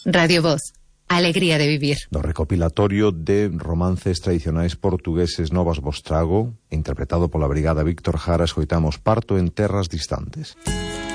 Radio Voz, alegría de vivir. Do recopilatorio de romances tradicionais portugueses Novas Vos Trago, interpretado pola Brigada Víctor Jara, escoitamos Parto en terras distantes.